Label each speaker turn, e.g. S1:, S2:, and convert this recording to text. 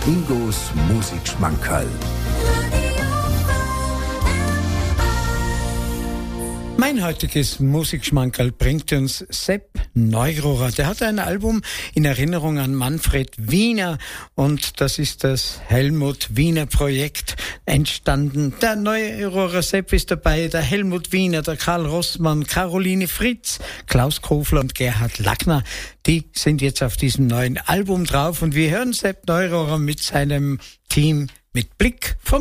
S1: Ingos Musikschmankerl.
S2: Mein heutiges Musikschmankerl bringt uns Sepp Neururer. Der hat ein Album in Erinnerung an Manfred Wiener und das ist das Helmut Wiener Projekt entstanden. Der Neururer Sepp ist dabei, der Helmut Wiener, der Karl Rossmann, Caroline Fritz, Klaus Kofler und Gerhard Lackner. Die sind jetzt auf diesem neuen Album drauf und wir hören Sepp Neururer mit seinem Team mit Blick vom